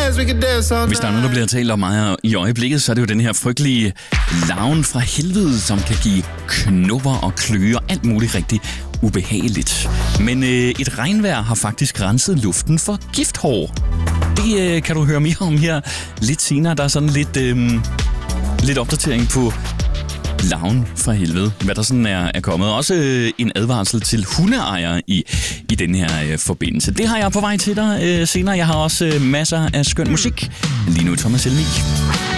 Hvis der er noget, der bliver talt om mig i øjeblikket, så er det jo den her frygtelige larven fra helvede, som kan give knupper og kløe og alt muligt rigtig ubehageligt. Men et regnvejr har faktisk renset luften for gifthår. Det kan du høre mere om her lidt senere. Der er sådan lidt opdatering på larven fra helvede, hvad der sådan er kommet. Også en advarsel til hundeejere i den her forbindelse. Det har jeg på vej til dig senere. Jeg har også masser af skøn musik. Lige nu Thomas Helmig.